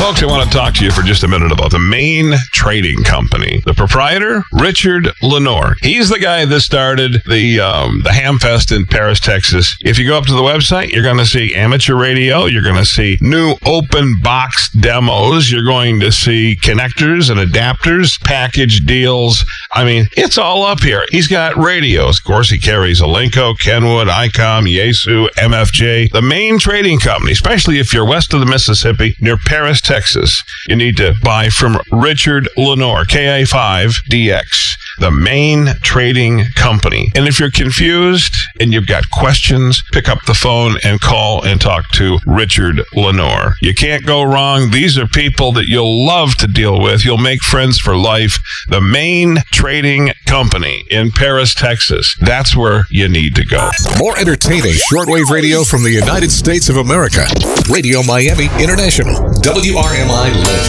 Folks, I want to talk to you for just a minute about the Main Trading Company. The proprietor, Richard Lenore. He's the guy that started the Hamfest in Paris, Texas. If you go up to the website, you're going to see amateur radio. You're going to see new open box demos. You're going to see connectors and adapters, package deals. I mean, it's all up here. He's got radios. Of course, he carries Alinco, Kenwood, ICOM, Yaesu, MFJ. The Main Trading Company, especially if you're west of the Mississippi, near Paris, Texas, you need to buy from Richard Lenore, KA5DX, the Main Trading Company. And if you're confused and you've got questions, pick up the phone and call and talk to Richard Lenore. You can't go wrong. These are people that you'll love to deal with. You'll make friends for life. The Main Trading Company in Paris, Texas. That's where you need to go. More entertaining shortwave radio from the United States of America. Radio Miami International. WRMI Live.